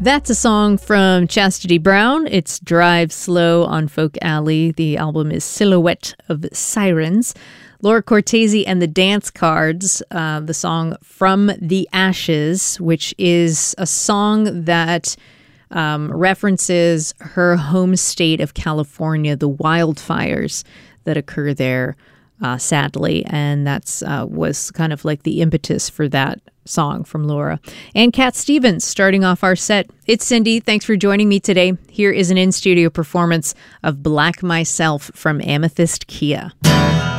That's a song from Chastity Brown. It's Drive Slow on Folk Alley. The album is Silhouette of Sirens. Laura Cortese and the Dance Cards, the song From the Ashes, which is a song that references her home state of California, the wildfires that occur there, sadly. And that's was kind of like the impetus for that song from Laura. And Cat Stevens starting off our set. It's Cindy. Thanks for joining me today. Here is an in-studio performance of Black Myself from Amethyst Kia.